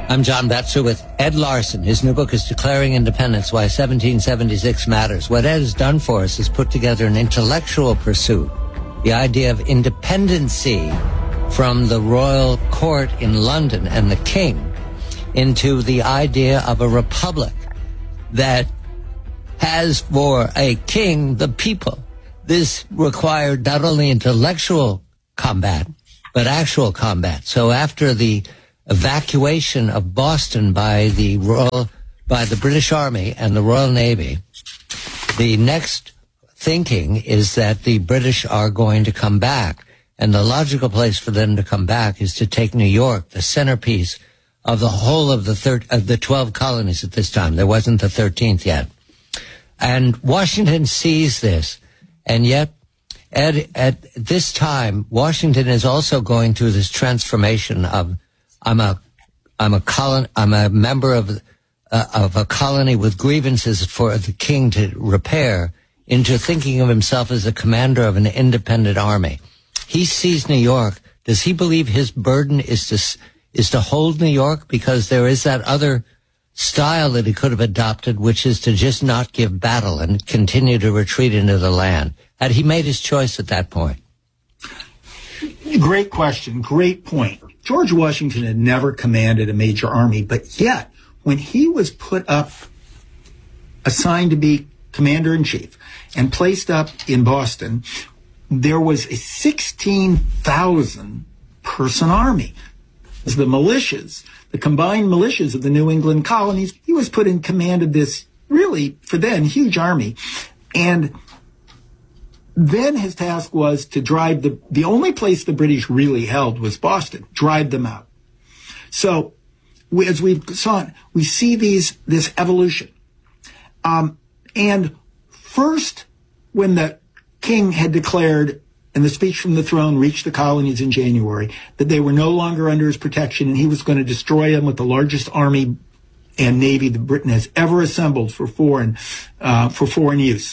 I'm John Betzer with Ed Larson. His new book is Declaring Independence, Why 1776 Matters. What Ed has done for us is put together an intellectual pursuit, the idea of independency from the royal court in London and the king, into the idea of a republic that has for a king the people. This required not only intellectual combat, but actual combat. So after the evacuation of Boston by the British Army and the Royal Navy, the next thinking is that the British are going to come back, and the logical place for them to come back is to take New York, the centerpiece of the whole of the 12 colonies at this time. There wasn't the 13th yet. And Washington sees this, and yet at this time, Washington is also going through this transformation of I'm a member of a colony with grievances for the king to repair, into thinking of himself as a commander of an independent army. He sees New York. Does he believe his burden is to hold New York? Because there is that other style that he could have adopted, which is to just not give battle and continue to retreat into the land. Had he made his choice at that point? Great question. Great point. George Washington had never commanded a major army, but yet when he was put up, assigned to be commander-in-chief and placed up in Boston, there was a 16,000 person army. It was the militias, the combined militias of the New England colonies. He was put in command of this really, for then, huge army. And then his task was to drive the only place the British really held was Boston, drive them out. So as we saw, we see this evolution. And first, when the king had declared, and the speech from the throne reached the colonies in January, that they were no longer under his protection and he was going to destroy them with the largest army and navy that Britain has ever assembled for foreign use.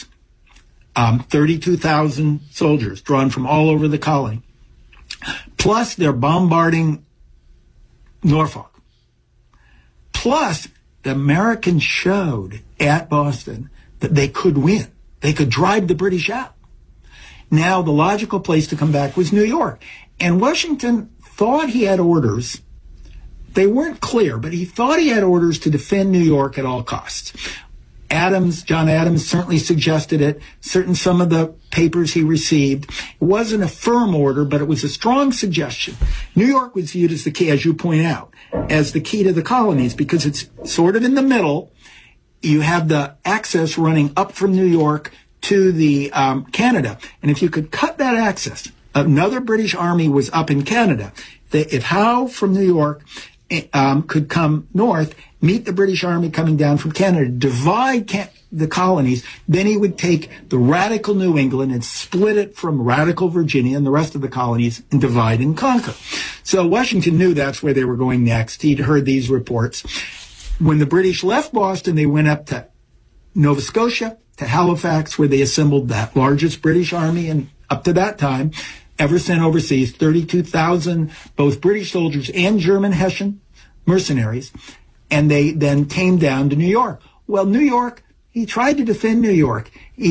32,000 soldiers drawn from all over the colony. Plus, they're bombarding Norfolk. Plus, the Americans showed at Boston that they could win. They could drive the British out. Now, the logical place to come back was New York. And Washington thought he had orders. They weren't clear, but he thought he had orders to defend New York at all costs. John Adams certainly suggested it. Some of the papers he received. It wasn't a firm order, but it was a strong suggestion. New York was viewed as the key, as you point out, as the key to the colonies, because it's sort of in the middle. You have the access running up from New York to the Canada. And if you could cut that access, another British army was up in Canada. If Howe from New York could come north, meet the British army coming down from Canada, divide the colonies, then he would take the radical New England and split it from radical Virginia and the rest of the colonies and divide and conquer. So Washington knew that's where they were going next. He'd heard these reports. When the British left Boston, they went up to Nova Scotia, to Halifax, where they assembled that largest British army, and up to that time, ever sent overseas, 32,000, both British soldiers and German Hessian mercenaries, and they then came down to New York. Well, New York, he tried to defend New York. He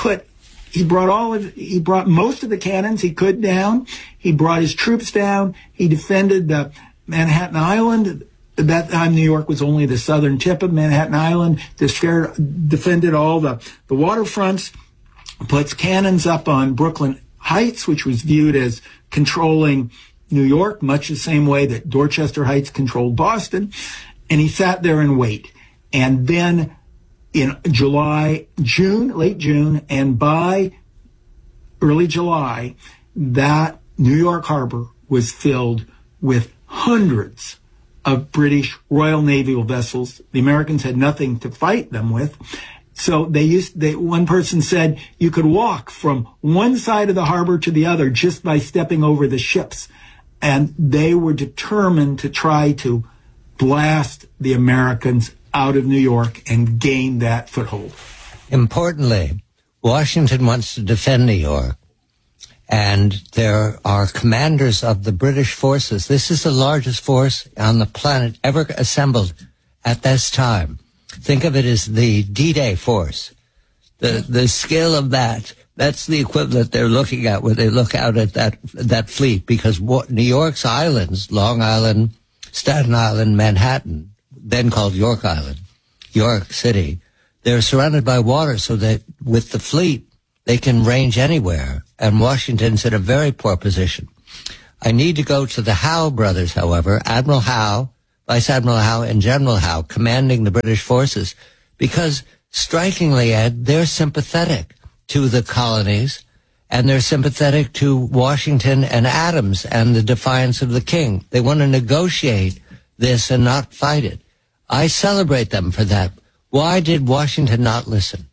brought most of the cannons he could down. He brought his troops down. He defended the Manhattan Island. At that time, New York was only the southern tip of Manhattan Island. Defended all the waterfronts, puts cannons up on Brooklyn Heights, which was viewed as controlling New York, much the same way that Dorchester Heights controlled Boston. And he sat there and wait. And then in late June, and by early July, that New York harbor was filled with hundreds of British Royal Naval vessels. The Americans had nothing to fight them with. So one person said you could walk from one side of the harbor to the other just by stepping over the ships. And they were determined to try to blast the Americans out of New York and gain that foothold. Importantly, Washington wants to defend New York. And there are commanders of the British forces. This is the largest force on the planet ever assembled at this time. Think of it as the D-Day force. The scale of that's the equivalent they're looking at when they look out at that fleet, because New York's islands, Long Island, Staten Island, Manhattan, then called York Island, York City, they're surrounded by water, so that with the fleet, they can range anywhere, and Washington's in a very poor position. I need to go to the Howe brothers, however, Admiral Howe, Vice Admiral Howe, and General Howe, commanding the British forces, because strikingly, Ed, they're sympathetic to the colonies, and they're sympathetic to Washington and Adams and the defiance of the king. They want to negotiate this and not fight it. I celebrate them for that. Why did Washington not listen?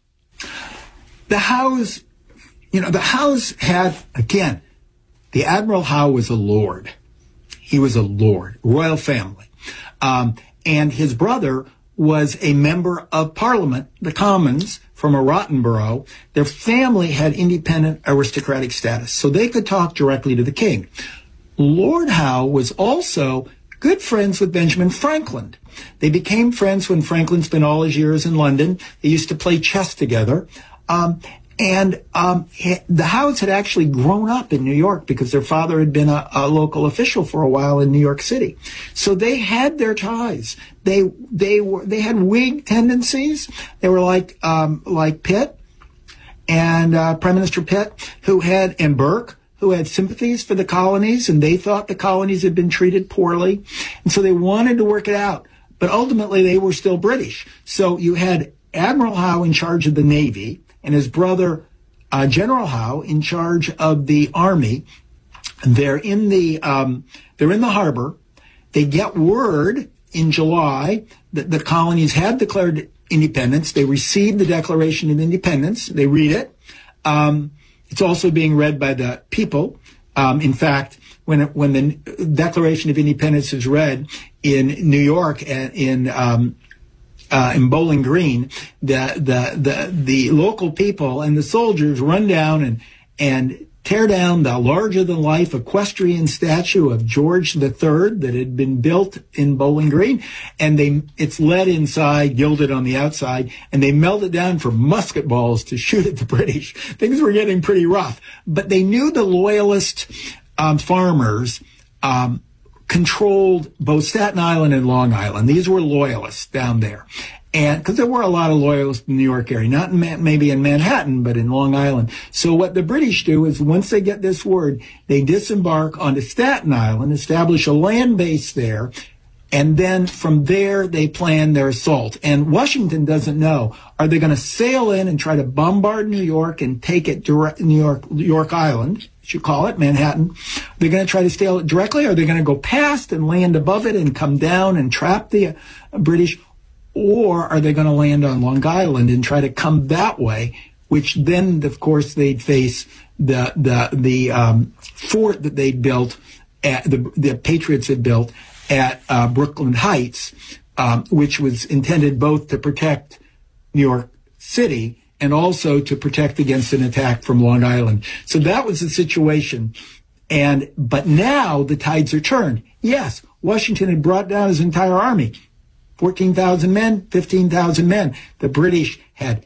The Howes, the Howes had, again, the Admiral Howe was a lord. He was a lord, royal family. And his brother was a member of Parliament, the Commons, from a Rottenborough. Their family had independent aristocratic status, so they could talk directly to the king. Lord Howe was also good friends with Benjamin Franklin. They became friends when Franklin spent all his years in London. They used to play chess together. The Howes had actually grown up in New York because their father had been a local official for a while in New York City. So they had their ties. They had Whig tendencies. They were like Pitt and Prime Minister Pitt, and Burke, who had sympathies for the colonies, and they thought the colonies had been treated poorly. And so they wanted to work it out. But ultimately, they were still British. So you had Admiral Howe in charge of the Navy, and his brother, General Howe, in charge of the Army. They're in the harbor. They get word in July that the colonies have declared independence. They receive the Declaration of Independence. They read it. It's also being read by the people. In fact, when the Declaration of Independence is read in New York and in Bowling Green, the local people and the soldiers run down and tear down the larger-than-life equestrian statue of George III that had been built in Bowling Green, and it's lead inside, gilded on the outside, and they melt it down for musket balls to shoot at the British. Things were getting pretty rough, but they knew the loyalist farmers controlled both Staten Island and Long Island. These were loyalists down there. And because there were a lot of loyalists in the New York area, not maybe in Manhattan, but in Long Island. So what the British do is once they get this word, they disembark onto Staten Island, establish a land base there, and then from there they plan their assault. And Washington doesn't know. Are they going to sail in and try to bombard New York and take it direct York Island, as you call it, Manhattan? They're going to try to sail it directly, or are they going to go past and land above it and come down and trap the British? Or are they going to land on Long Island and try to come that way, which then, of course, they'd face the fort that they built, the Patriots had built at Brooklyn Heights, which was intended both to protect New York City and also to protect against an attack from Long Island. So that was the situation. But now the tides are turned. Yes, Washington had brought down his entire army. 14,000 men, 15,000 men. The British had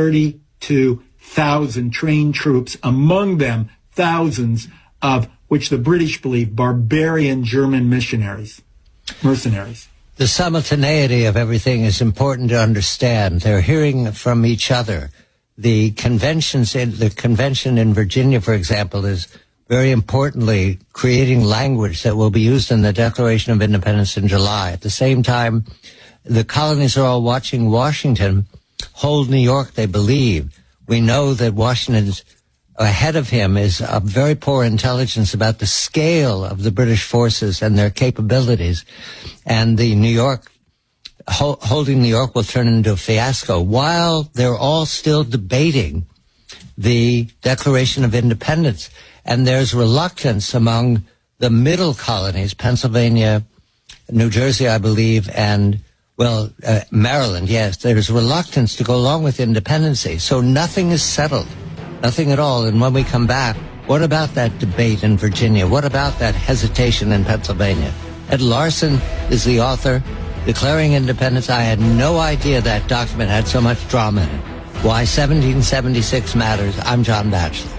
32,000 trained troops, among them thousands of which the British believe barbarian German mercenaries. The simultaneity of everything is important to understand. They're hearing from each other. The convention in Virginia, for example, is very importantly creating language that will be used in the Declaration of Independence in July. At the same time, the colonies are all watching Washington hold New York, they believe. We know that Washington's ahead of him is a very poor intelligence about the scale of the British forces and their capabilities. And the holding New York will turn into a fiasco while they're all still debating the Declaration of Independence. And there's reluctance among the middle colonies, Pennsylvania, New Jersey, I believe, and Maryland, yes. There's reluctance to go along with independency. So nothing is settled, nothing at all. And when we come back, What about that debate in Virginia? What about that hesitation in Pennsylvania? Ed Larson is the author, Declaring Independence. I had no idea that document had so much drama in it. Why 1776 matters. I'm John Batchelor.